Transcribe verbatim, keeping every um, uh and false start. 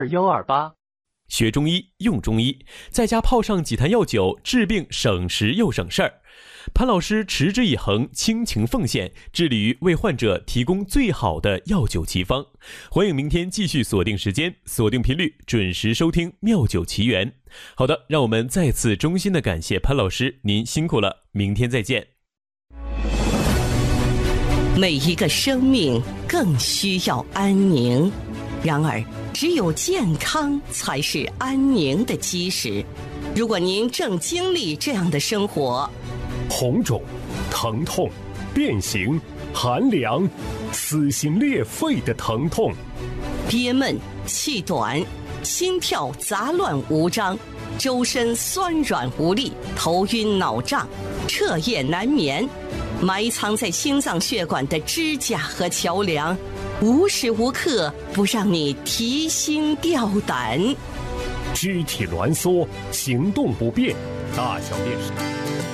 幺二八， 学中医用中医，在家泡上几坛药酒，治病省时又省事儿。潘老师持之以恒，倾情奉献，致力于为患者提供最好的药酒奇方。欢迎明天继续锁定时间，锁定频率，准时收听《妙酒奇缘》。好的，让我们再次衷心的感谢潘老师，您辛苦了，明天再见。 每一个生命更需要安宁，然而只有健康才是安宁的基石。如果您正经历这样的生活， 红肿、疼痛、变形、寒凉、撕心裂肺的疼痛， 憋闷、气短、心跳杂乱无章，周身酸软无力，头晕脑胀，彻夜难眠，埋藏在心脏血管的支架和桥梁，无时无刻不让你提心吊胆。 肢体挛缩、行动不便，大小便时